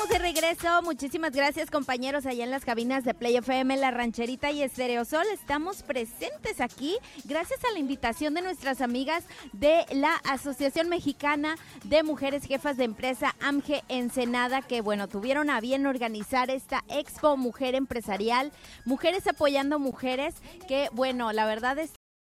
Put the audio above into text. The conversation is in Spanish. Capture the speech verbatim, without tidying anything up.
de regreso. Muchísimas gracias, compañeros, allá en las cabinas de Play F M, La Rancherita y Estéreo Sol. Estamos presentes aquí gracias a la invitación de nuestras amigas de la Asociación Mexicana de Mujeres Jefas de Empresa, AMGE Ensenada, que, bueno, tuvieron a bien organizar esta Expo Mujer Empresarial, Mujeres Apoyando Mujeres, que, bueno, la verdad es